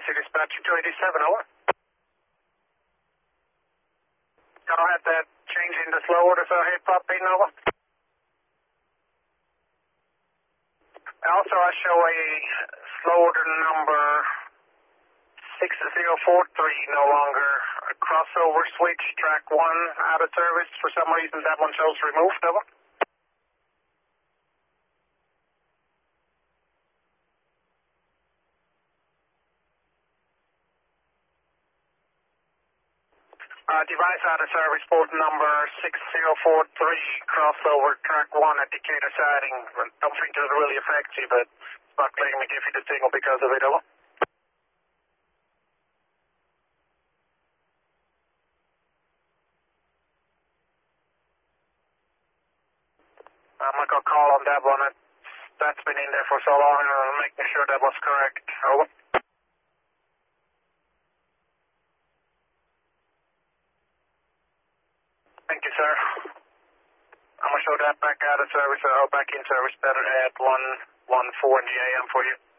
City Dispatch 287, over. Can I have that change in the slow order, sir? Head pop in, over. Also, I show a slow order number 6043, no longer a crossover switch, track 1 out of service. For some reason, that one shows removed, over. Device out of service, port number 6043, crossover, track 1 at Decatur siding. Don't think it really affects you, but it's not letting me give you the signal because of it, over. I'm not going to call on that one. That's been in there for so long, and I'm making sure that was correct, over. Thank you, sir. I'm going to show that back out of service, or back in service better at 114 in the AM for you.